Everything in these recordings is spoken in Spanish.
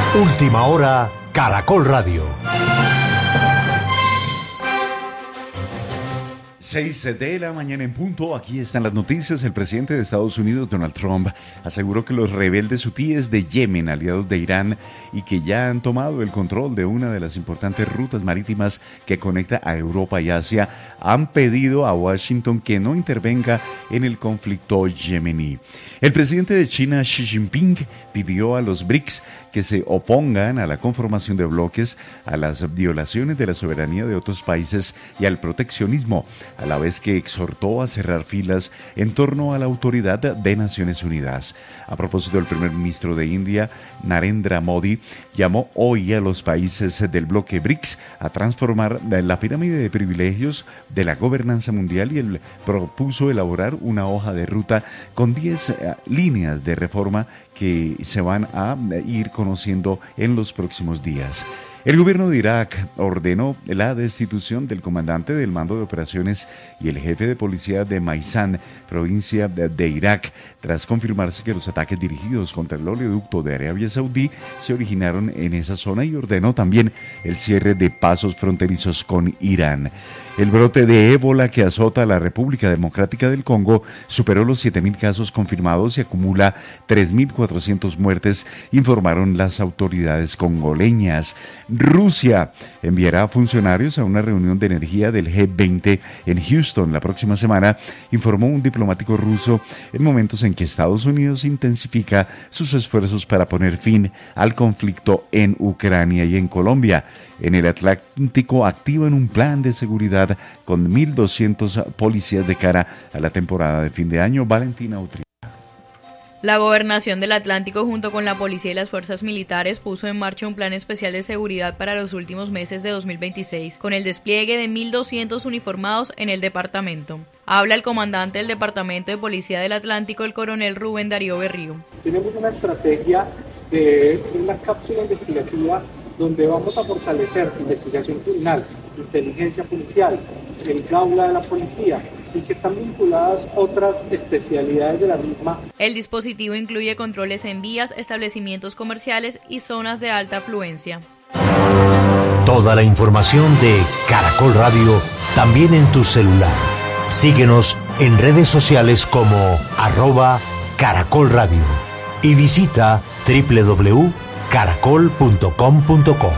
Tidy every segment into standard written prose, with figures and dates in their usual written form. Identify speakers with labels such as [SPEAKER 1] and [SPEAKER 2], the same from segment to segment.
[SPEAKER 1] Última hora, Caracol Radio.
[SPEAKER 2] 6 de la mañana en punto, aquí están las noticias. El presidente de Estados Unidos, Donald Trump, aseguró que los rebeldes hutíes de Yemen, aliados de Irán, y que ya han tomado el control de una de las importantes rutas marítimas que conecta a Europa y Asia, han pedido a Washington que no intervenga en el conflicto yemení. El presidente de China, Xi Jinping, pidió a los BRICS que se opongan a la conformación de bloques, a las violaciones de la soberanía de otros países y al proteccionismo, a la vez que exhortó a cerrar filas en torno a la autoridad de Naciones Unidas. A propósito, el primer ministro de India, Narendra Modi, llamó hoy a los países del bloque BRICS a transformar la pirámide de privilegios de la gobernanza mundial y él propuso elaborar una hoja de ruta con 10 líneas de reforma que se van a ir conociendo en los próximos días. El gobierno de Irak ordenó la destitución del comandante del mando de operaciones y el jefe de policía de Maizán, provincia de Irak, tras confirmarse que los ataques dirigidos contra el oleoducto de Arabia Saudí se originaron en esa zona, y ordenó también el cierre de pasos fronterizos con Irán. El brote de ébola que azota a la República Democrática del Congo superó los 7.000 casos confirmados y acumula 3.400 muertes, informaron las autoridades congoleñas. Rusia enviará funcionarios a una reunión de energía del G20 en Houston la próxima semana, informó un diplomático ruso, en momentos en que Estados Unidos intensifica sus esfuerzos para poner fin al conflicto en Ucrania y en Colombia. En el Atlántico activan un plan de seguridad con 1.200 policías de cara a la temporada de fin de año. Valentina Utri.
[SPEAKER 3] La Gobernación del Atlántico, junto con la policía y las fuerzas militares, puso en marcha un plan especial de seguridad para los últimos meses de 2026, con el despliegue de 1.200 uniformados en el departamento. Habla el comandante del Departamento de Policía del Atlántico, el coronel Rubén Darío Berrío.
[SPEAKER 4] Tenemos una estrategia de una cápsula investigativa donde vamos a fortalecer investigación criminal, inteligencia policial, el gaula de la policía, y que están vinculadas otras especialidades de la misma.
[SPEAKER 3] El dispositivo incluye controles en vías, establecimientos comerciales y zonas de alta afluencia.
[SPEAKER 1] Toda la información de Caracol Radio también en tu celular. Síguenos en redes sociales como @Caracol Radio y visita www.caracol.com.co.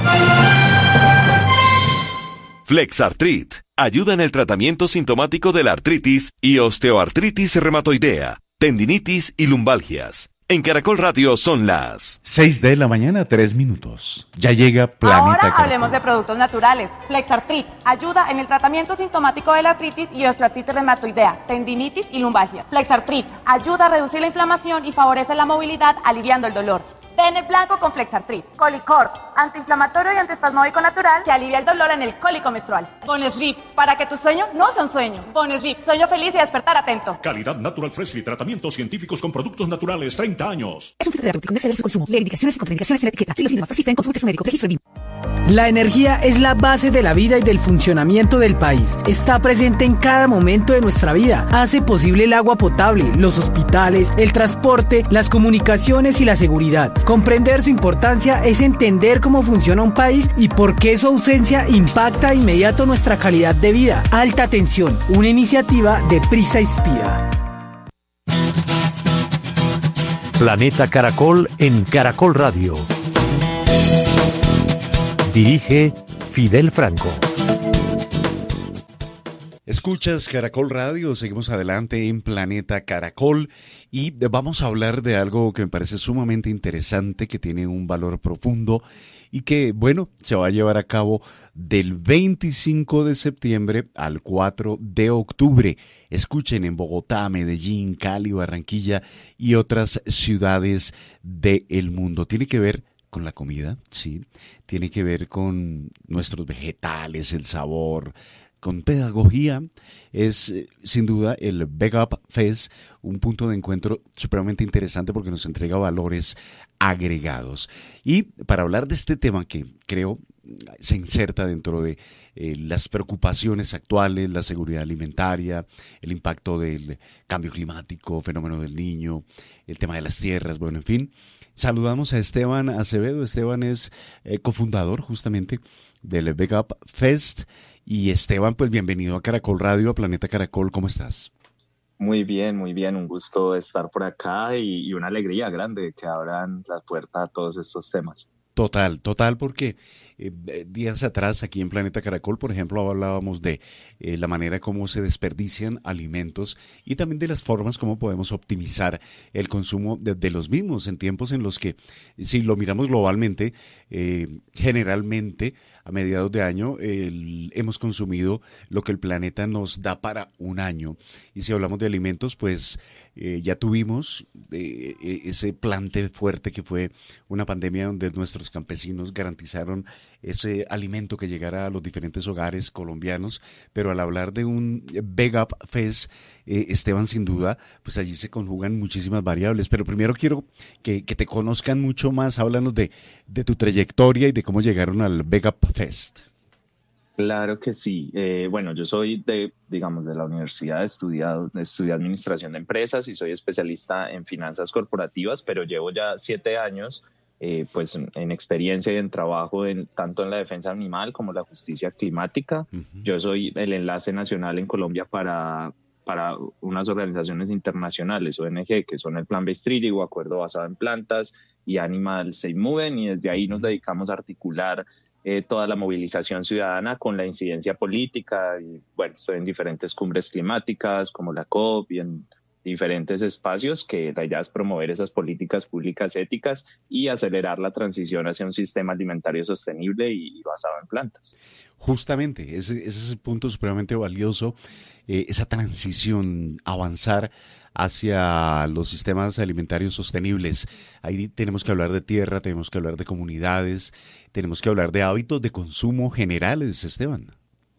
[SPEAKER 5] Flexartrit ayuda en el tratamiento sintomático de la artritis y osteoartritis reumatoidea, tendinitis y lumbalgias. En Caracol Radio son las
[SPEAKER 2] 6 de la mañana, 3 minutos. Ya llega Planeta
[SPEAKER 6] Ahora
[SPEAKER 2] Caracol.
[SPEAKER 6] hablemos de productos naturales. Flexartrit ayuda en el tratamiento sintomático de la artritis y osteoartritis reumatoidea, tendinitis y lumbalgia. Flexartrit ayuda a reducir la inflamación y favorece la movilidad, aliviando el dolor. Tener blanco con Flexartrit. Colicort, antiinflamatorio y antiespasmódico natural que alivia el dolor en el cólico menstrual. Bonesleep, para que tu sueño no sea un sueño. Bonesleep, sueño feliz y despertar atento.
[SPEAKER 7] Calidad Natural Freshly, tratamientos científicos con productos naturales, 30 años.
[SPEAKER 8] Es un fitoterapéutico, no exceder su consumo. Lee indicaciones y contraindicaciones en la etiqueta. Si los síntomas persisten, consulte a su médico. Registro BIM.
[SPEAKER 9] La energía es la base de la vida y del funcionamiento del país. Está presente en cada momento de nuestra vida. Hace posible el agua potable, los hospitales, el transporte, las comunicaciones y la seguridad. Comprender su importancia es entender cómo funciona un país y por qué su ausencia impacta de inmediato nuestra calidad de vida. Alta tensión, una iniciativa de Prisa Inspira.
[SPEAKER 1] Planeta Caracol en Caracol Radio. Dirige Fidel Franco.
[SPEAKER 2] Escuchas Caracol Radio, seguimos adelante en Planeta Caracol y vamos a hablar de algo que me parece sumamente interesante, que tiene un valor profundo y que, bueno, se va a llevar a cabo del 25 de septiembre al 4 de octubre. Escuchen, en Bogotá, Medellín, Cali, Barranquilla y otras ciudades del mundo. Tiene que ver con la comida, sí, tiene que ver con nuestros vegetales, el sabor, con pedagogía. Es sin duda el Veg Up Fest, un punto de encuentro supremamente interesante porque nos entrega valores agregados. Y para hablar de este tema que creo se inserta dentro de las preocupaciones actuales, la seguridad alimentaria, el impacto del cambio climático, fenómeno del Niño, el tema de las tierras, bueno, en fin. Saludamos a Esteban Acevedo. Esteban es cofundador justamente del Big Up Fest. Y Esteban, pues bienvenido a Caracol Radio, a Planeta Caracol. ¿Cómo estás?
[SPEAKER 10] Muy bien, un gusto estar por acá y una alegría grande que abran la puerta a todos estos temas.
[SPEAKER 2] Total, porque días atrás aquí en Planeta Caracol, por ejemplo, hablábamos de la manera como se desperdician alimentos y también de las formas como podemos optimizar el consumo de los mismos en tiempos en los que, si lo miramos globalmente, generalmente a mediados de año hemos consumido lo que el planeta nos da para un año. Y si hablamos de alimentos, pues ya tuvimos ese plante fuerte que fue una pandemia donde nuestros campesinos garantizaron ese alimento que llegara a los diferentes hogares colombianos, pero al hablar de un Big Up Fest, Esteban, sin duda, pues allí se conjugan muchísimas variables, pero primero quiero que te conozcan mucho más. Háblanos de tu trayectoria y de cómo llegaron al Big Up Fest.
[SPEAKER 10] Claro que sí. Bueno, yo soy de la universidad, estudié administración de empresas y soy especialista en finanzas corporativas, pero llevo ya 7 años pues en experiencia y en trabajo tanto en la defensa animal como la justicia climática. Uh-huh. Yo soy el enlace nacional en Colombia para unas organizaciones internacionales, ONG, que son el Plan Based Treaty o Acuerdo Basado en Plantas y Animal Safe Movement, y desde ahí nos dedicamos a articular toda la movilización ciudadana con la incidencia política. Y bueno, estoy en diferentes cumbres climáticas como la COP y en diferentes espacios que la idea es promover esas políticas públicas éticas y acelerar la transición hacia un sistema alimentario sostenible y basado en plantas.
[SPEAKER 2] Justamente, ese es el punto supremamente valioso, esa transición, avanzar hacia los sistemas alimentarios sostenibles. Ahí tenemos que hablar de tierra, tenemos que hablar de comunidades, tenemos que hablar de hábitos de consumo generales, Esteban.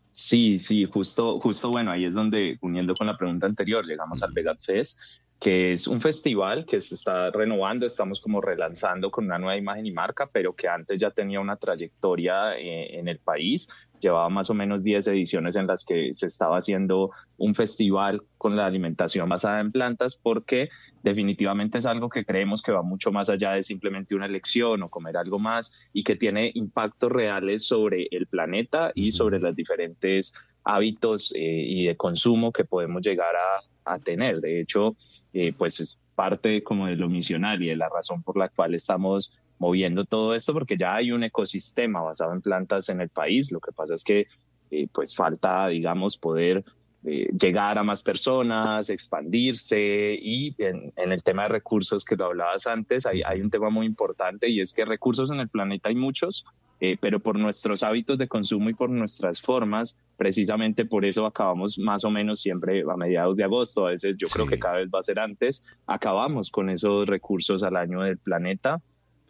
[SPEAKER 10] Sí, justo, bueno, ahí es donde, uniendo con la pregunta anterior, llegamos al Big Up Fest, que es un festival que se está renovando, estamos como relanzando con una nueva imagen y marca, pero que antes ya tenía una trayectoria en el país. Llevaba más o menos 10 ediciones en las que se estaba haciendo un festival con la alimentación basada en plantas, porque definitivamente es algo que creemos que va mucho más allá de simplemente una elección o comer algo más, y que tiene impactos reales sobre el planeta y sobre los diferentes hábitos y de consumo que podemos llegar a tener. De hecho, pues es parte como de lo misional y de la razón por la cual estamos moviendo todo esto, porque ya hay un ecosistema basado en plantas en el país. Lo que pasa es que pues falta, digamos, poder llegar a más personas, expandirse, y en el tema de recursos que lo hablabas antes, hay un tema muy importante, y es que recursos en el planeta hay muchos, pero por nuestros hábitos de consumo y por nuestras formas, precisamente por eso acabamos más o menos siempre a mediados de agosto, a veces yo creo que cada vez va a ser antes, acabamos con esos recursos al año del planeta.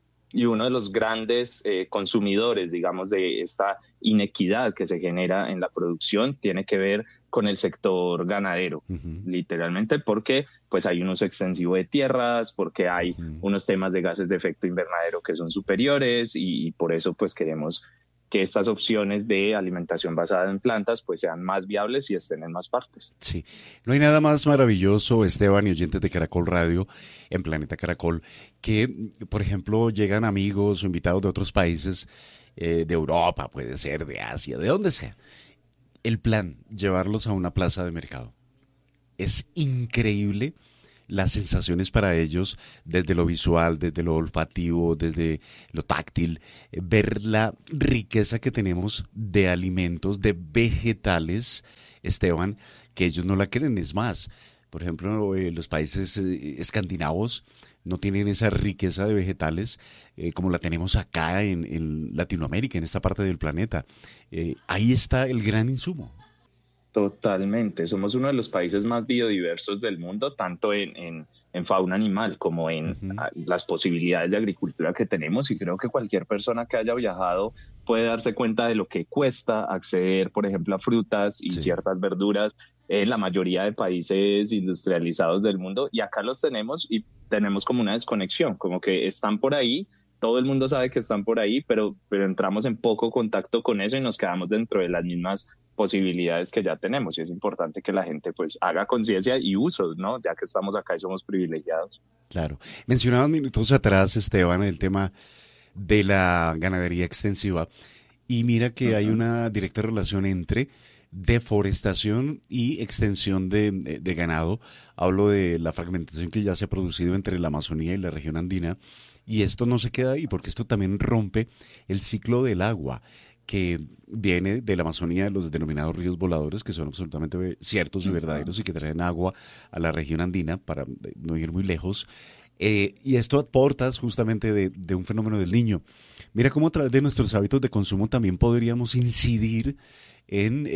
[SPEAKER 10] Y uno de los grandes consumidores, digamos, de esta inequidad que se genera en la producción tiene que ver con el sector ganadero, literalmente, porque pues hay un uso extensivo de tierras, porque hay unos temas de gases de efecto invernadero que son superiores, y por eso pues queremos que estas opciones de alimentación basada en plantas pues sean más viables y estén en más partes.
[SPEAKER 2] Sí, no hay nada más maravilloso, Esteban y oyentes de Caracol Radio en Planeta Caracol, que por ejemplo llegan amigos o invitados de otros países, de Europa, puede ser, de Asia, de donde sea. El plan, llevarlos a una plaza de mercado. Es increíble las sensaciones para ellos, desde lo visual, desde lo olfativo, desde lo táctil, ver la riqueza que tenemos de alimentos, de vegetales, Esteban, que ellos no la creen. Es más, por ejemplo, los países escandinavos no tienen esa riqueza de vegetales como la tenemos acá en Latinoamérica, en esta parte del planeta. Ahí está el gran insumo.
[SPEAKER 10] Totalmente, somos uno de los países más biodiversos del mundo, tanto en fauna animal como en las posibilidades de agricultura que tenemos, y creo que cualquier persona que haya viajado puede darse cuenta de lo que cuesta acceder, por ejemplo, a frutas y ciertas verduras en la mayoría de países industrializados del mundo, y acá los tenemos, y tenemos como una desconexión, como que están por ahí, todo el mundo sabe que están por ahí, pero entramos en poco contacto con eso y nos quedamos dentro de las mismas posibilidades que ya tenemos, y es importante que la gente pues haga conciencia y uso, ¿no? Ya que estamos acá y somos privilegiados.
[SPEAKER 2] Claro. Mencionabas minutos atrás, Esteban, el tema de la ganadería extensiva, y mira que hay una directa relación entre deforestación y extensión de ganado. Hablo de la fragmentación que ya se ha producido entre la Amazonía y la región andina, y esto no se queda ahí porque esto también rompe el ciclo del agua que viene de la Amazonía, de los denominados ríos voladores, que son absolutamente ciertos y verdaderos y que traen agua a la región andina para no ir muy lejos. Y esto aporta justamente de un fenómeno del Niño. Mira cómo a través de nuestros hábitos de consumo también podríamos incidir en,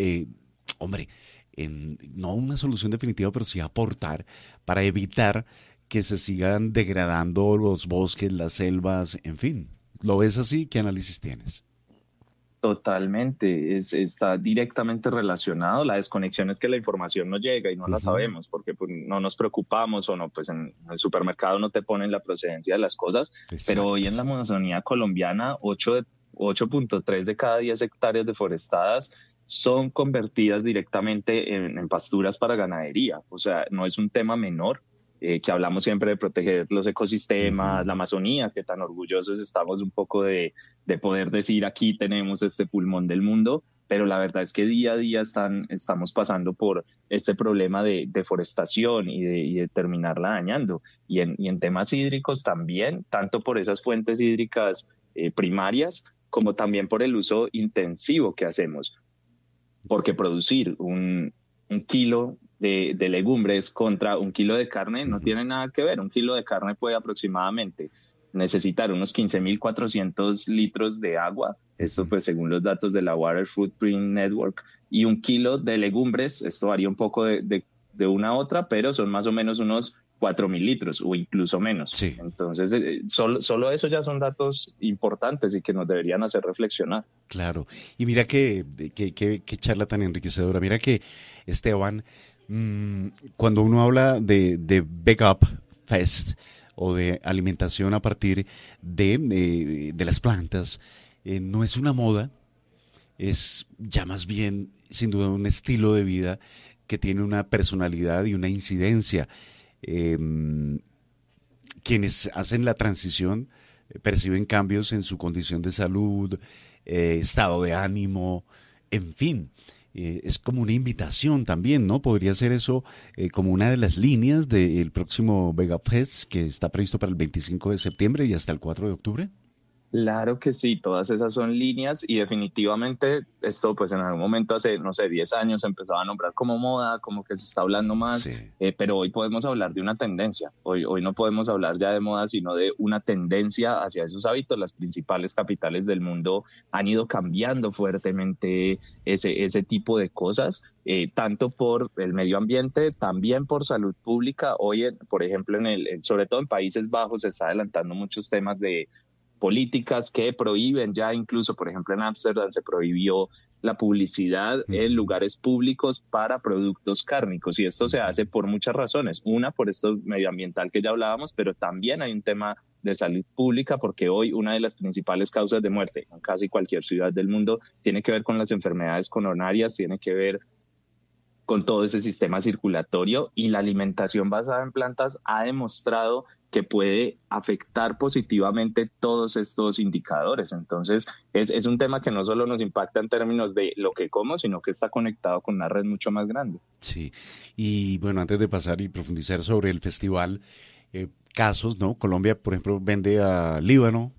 [SPEAKER 2] en no una solución definitiva, pero sí aportar para evitar que se sigan degradando los bosques, las selvas, en fin. ¿Lo ves así? ¿Qué análisis tienes?
[SPEAKER 10] Totalmente, está directamente relacionado. La desconexión es que la información no llega y no la sabemos porque pues, no nos preocupamos o no, pues en el supermercado no te ponen la procedencia de las cosas. Exacto. Pero hoy en la Amazonía colombiana, 8.3 de cada 10 hectáreas deforestadas son convertidas directamente en pasturas para ganadería. O sea, no es un tema menor. Que hablamos siempre de proteger los ecosistemas, la Amazonía, que tan orgullosos estamos un poco de poder decir aquí tenemos este pulmón del mundo, pero la verdad es que día a día estamos pasando por este problema de deforestación y de terminarla dañando. Y en temas hídricos también, tanto por esas fuentes hídricas primarias, como también por el uso intensivo que hacemos. Porque producir un kilo de legumbres contra un kilo de carne no tiene nada que ver. Un kilo de carne puede aproximadamente necesitar unos 15.400 litros de agua, esto pues según los datos de la Water Footprint Network, y un kilo de legumbres, esto varía un poco de una a otra, pero son más o menos unos 4.000 litros o incluso menos. Sí. Entonces, solo eso ya son datos importantes y que nos deberían hacer reflexionar.
[SPEAKER 2] Claro. Y mira qué charla tan enriquecedora. Mira que, Esteban, cuando uno habla de Wake Up Fest o de alimentación a partir de las plantas, no es una moda, es ya más bien, sin duda, un estilo de vida que tiene una personalidad y una incidencia. Quienes hacen la transición perciben cambios en su condición de salud, estado de ánimo, en fin. Es como una invitación también, ¿no? Podría ser eso como una de las líneas del próximo Vega Fest que está previsto para el 25 de septiembre y hasta el 4 de octubre.
[SPEAKER 10] Claro que sí, todas esas son líneas y definitivamente esto pues en algún momento hace, no sé, 10 años se empezaba a nombrar como moda, como que se está hablando más, sí. Pero hoy podemos hablar de una tendencia, hoy no podemos hablar ya de moda, sino de una tendencia hacia esos hábitos. Las principales capitales del mundo han ido cambiando fuertemente ese tipo de cosas, tanto por el medio ambiente, también por salud pública. Hoy, por ejemplo, sobre todo en Países Bajos se está adelantando muchos temas de políticas que prohíben ya, incluso por ejemplo en Ámsterdam se prohibió la publicidad en lugares públicos para productos cárnicos, y esto se hace por muchas razones. Una, por esto medioambiental que ya hablábamos, pero también hay un tema de salud pública, porque hoy una de las principales causas de muerte en casi cualquier ciudad del mundo tiene que ver con las enfermedades coronarias, tiene que ver con todo ese sistema circulatorio, y la alimentación basada en plantas ha demostrado que puede afectar positivamente todos estos indicadores. Entonces, es un tema que no solo nos impacta en términos de lo que como, sino que está conectado con una red mucho más grande.
[SPEAKER 2] Sí, y bueno, antes de pasar y profundizar sobre el festival, casos, ¿no? Colombia, por ejemplo, vende a Líbano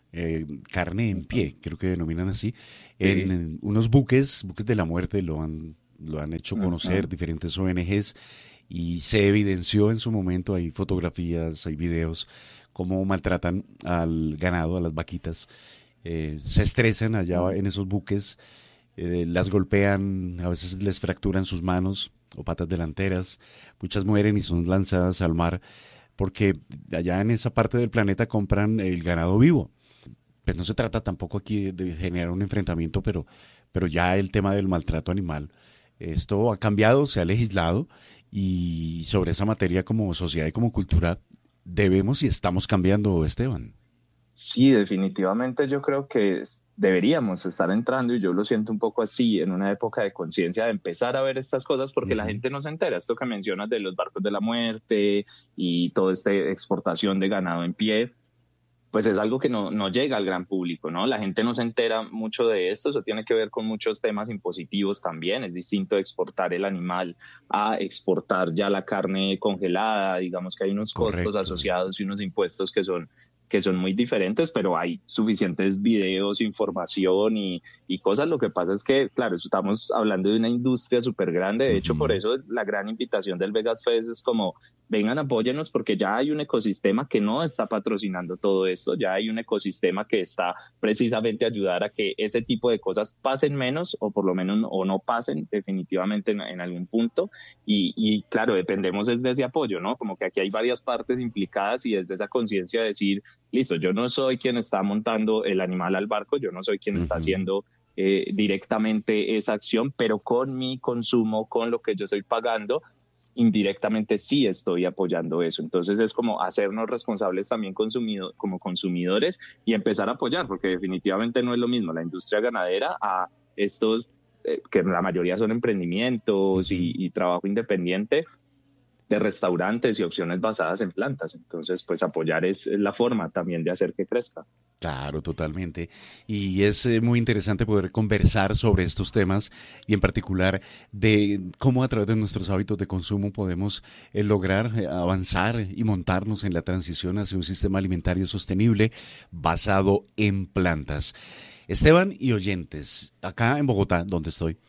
[SPEAKER 2] carne en pie, creo que denominan así, en unos buques de la muerte, lo han hecho conocer diferentes ONGs, y se evidenció en su momento, hay fotografías, hay videos, cómo maltratan al ganado, a las vaquitas, se estresan allá en esos buques, las golpean, a veces les fracturan sus manos o patas delanteras, muchas mueren y son lanzadas al mar, porque allá en esa parte del planeta compran el ganado vivo. Pues no se trata tampoco aquí de generar un enfrentamiento, pero ya el tema del maltrato animal, esto ha cambiado, se ha legislado, y sobre esa materia como sociedad y como cultura debemos y estamos cambiando, Esteban.
[SPEAKER 10] Sí, definitivamente yo creo que deberíamos estar entrando, y yo lo siento un poco así, en una época de conciencia de empezar a ver estas cosas porque la gente no se entera. Esto que mencionas de los barcos de la muerte y toda esta exportación de ganado en pie, pues es algo que no llega al gran público, ¿no? La gente no se entera mucho de esto, eso tiene que ver con muchos temas impositivos también. Es distinto exportar el animal a exportar ya la carne congelada. Digamos que hay unos costos asociados y unos impuestos que son muy diferentes, pero hay suficientes videos, información y cosas. Lo que pasa es que, claro, estamos hablando de una industria súper grande. De hecho, por eso la gran invitación del Vegas Fest es como, vengan, apóyennos, porque ya hay un ecosistema que no está patrocinando todo esto, ya hay un ecosistema que está precisamente a ayudar a que ese tipo de cosas pasen menos, o por lo menos o no pasen definitivamente en algún punto. Y claro, dependemos desde ese apoyo, ¿no? Como que aquí hay varias partes implicadas, y desde esa conciencia de decir, listo, yo no soy quien está montando el animal al barco, yo no soy quien está haciendo directamente esa acción, pero con mi consumo, con lo que yo estoy pagando, indirectamente sí estoy apoyando eso. Entonces es como hacernos responsables también como consumidores, y empezar a apoyar, porque definitivamente no es lo mismo la industria ganadera a estos, que la mayoría son emprendimientos y trabajo independiente, de restaurantes y opciones basadas en plantas. Entonces, pues apoyar es la forma también de hacer que crezca.
[SPEAKER 2] Claro, totalmente. Y es muy interesante poder conversar sobre estos temas, y en particular de cómo a través de nuestros hábitos de consumo podemos lograr avanzar y montarnos en la transición hacia un sistema alimentario sostenible basado en plantas. Esteban y oyentes, acá en Bogotá, donde estoy,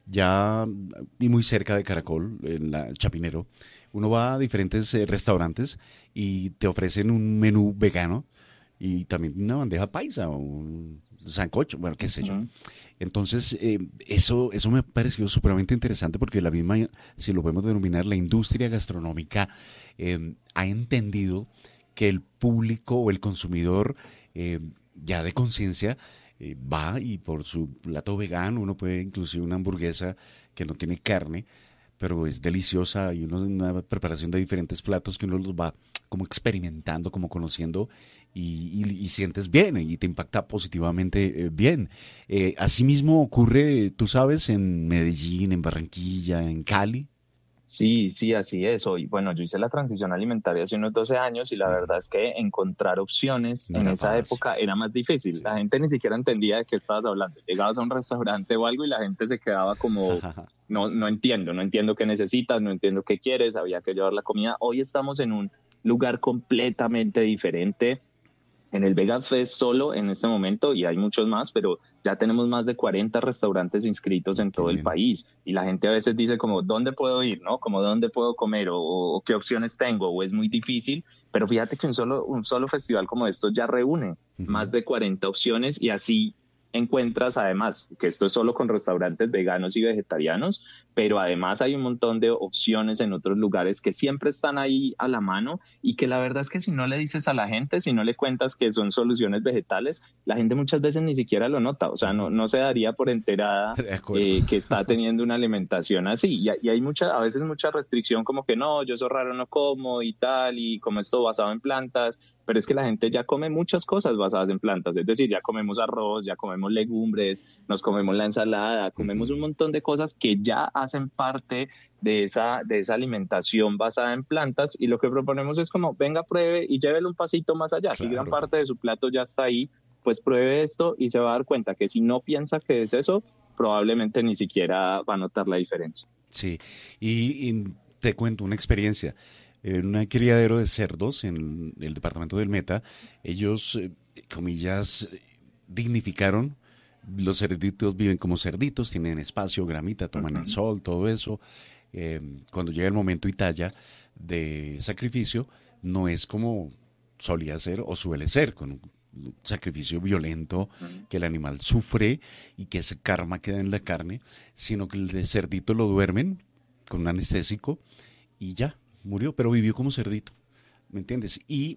[SPEAKER 2] ya y muy cerca de Caracol, en la Chapinero, uno va a diferentes restaurantes y te ofrecen un menú vegano y también una bandeja paisa o un sancocho, bueno, qué sé yo. Entonces, eso me ha parecido supremamente interesante, porque la misma, si lo podemos denominar, la industria gastronómica ha entendido que el público o el consumidor ya de conciencia va, y por su plato vegano uno puede inclusive una hamburguesa que no tiene carne, pero es deliciosa, y una preparación de diferentes platos que uno los va como experimentando, como conociendo, y sientes bien y te impacta positivamente bien. Asimismo ocurre, tú sabes, en Medellín, en Barranquilla, en Cali.
[SPEAKER 10] Sí, sí, así es. Hoy, bueno, yo hice la transición alimentaria hace unos 12 años, y la verdad es que encontrar opciones en esa época era más difícil. La gente ni siquiera entendía de qué estabas hablando. Llegabas a un restaurante o algo y la gente se quedaba como, no entiendo qué necesitas, no entiendo qué quieres, había que llevar la comida. Hoy estamos en un lugar completamente diferente. En el Vegas Fest solo en este momento, y hay muchos más, pero ya tenemos más de 40 restaurantes inscritos en todo el país, y la gente a veces dice como, ¿dónde puedo ir? ¿No? Como, ¿dónde puedo comer? O ¿qué opciones tengo? O es muy difícil, pero fíjate que un solo festival como esto ya reúne más de 40 opciones, y así encuentras, además, que esto es solo con restaurantes veganos y vegetarianos, pero además hay un montón de opciones en otros lugares que siempre están ahí a la mano, y que la verdad es que si no le dices a la gente, si no le cuentas que son soluciones vegetales, la gente muchas veces ni siquiera lo nota. O sea, no se daría por enterada que está teniendo una alimentación así, y hay a veces mucha restricción, como que no, yo eso raro no como y tal, y como esto basado en plantas. Pero es que la gente ya come muchas cosas basadas en plantas, es decir, ya comemos arroz, ya comemos legumbres, nos comemos la ensalada, comemos un montón de cosas que ya hacen parte de esa alimentación basada en plantas, y lo que proponemos es como, venga, pruebe y llévelo un pasito más allá. Claro. Si gran parte de su plato ya está ahí, pues pruebe esto y se va a dar cuenta que si no piensa que es eso, probablemente ni siquiera va a notar la diferencia.
[SPEAKER 2] Sí, y te cuento una experiencia. En un criadero de cerdos en el departamento del Meta, ellos, comillas, dignificaron. Los cerditos viven como cerditos, tienen espacio, gramita, toman el sol, todo eso. Cuando llega el momento y talla de sacrificio, no es como solía ser o suele ser, con un sacrificio violento que el animal sufre y que ese karma queda en la carne, sino que el cerdito lo duermen con un anestésico y ya. Murió, pero vivió como cerdito, ¿me entiendes? Y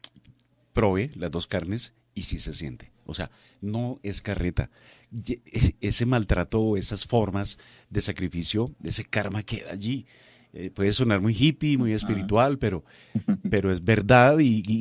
[SPEAKER 2] probé las dos carnes y sí se siente. O sea, no es carreta. Ese maltrato, esas formas de sacrificio, ese karma queda allí. Puede sonar muy hippie, muy espiritual, pero es verdad, y